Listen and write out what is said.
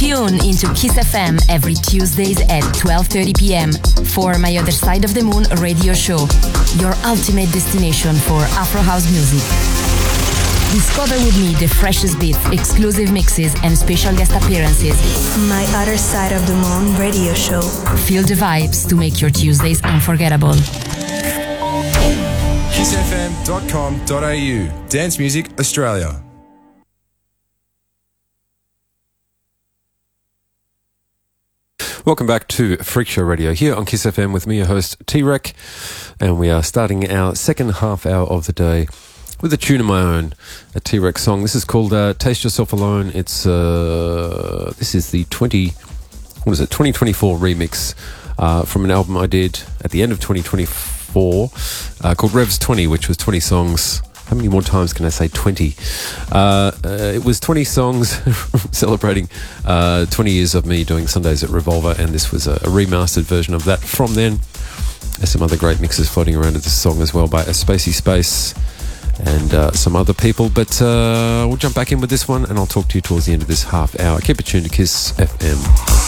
Tune into Kiss FM every Tuesdays at 12:30 p.m. for My Other Side of the Moon radio show, your ultimate destination for Afro House music. Discover with me the freshest beats, exclusive mixes, and special guest appearances. My Other Side of the Moon radio show. Feel the vibes to make your Tuesdays unforgettable. KissFM.com.au. Dance Music Australia. Welcome back to Freak Show Radio here on Kiss FM with me, your host T-Rec, and we are starting our second half hour of the day with a tune of my own, a T-Rec song. This is called Taste Yourself Alone. It's this is the 2024 remix from an album I did at the end of 2024 called Revs 20, which was 20 songs. How many more times can I say 20? It was 20 songs celebrating 20 years of me doing Sundays at Revolver, and this was a remastered version of that from then. There's some other great mixes floating around of this song as well by A Spacey Space and some other people, but we'll jump back in with this one and I'll talk to you towards the end of this half hour. Keep it tuned to Kiss FM.